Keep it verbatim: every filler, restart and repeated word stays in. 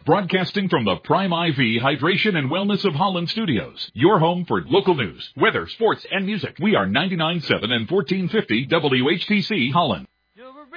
broadcasting from the Prime I V Hydration and Wellness of Holland studios. Your home for local news, weather, sports, and music. We are ninety-nine point seven and fourteen fifty W H T C Holland.